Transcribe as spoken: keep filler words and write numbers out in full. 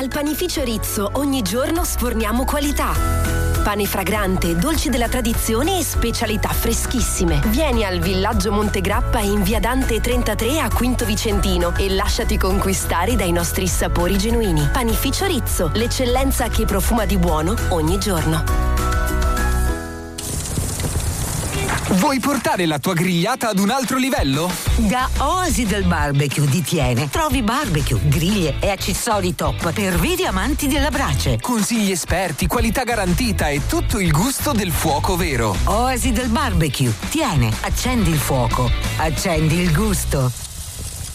Al panificio Rizzo ogni giorno sforniamo qualità. Pane fragrante, dolci della tradizione e specialità freschissime. Vieni al villaggio Montegrappa in via Dante trentatré a Quinto Vicentino e lasciati conquistare dai nostri sapori genuini. Panificio Rizzo, l'eccellenza che profuma di buono ogni giorno. Vuoi portare la tua grigliata ad un altro livello? Da Oasi del Barbecue di Thiene trovi barbecue, griglie e accessori top per veri amanti della brace. Consigli esperti, qualità garantita e tutto il gusto del fuoco vero. Oasi del Barbecue. Thiene, accendi il fuoco, accendi il gusto.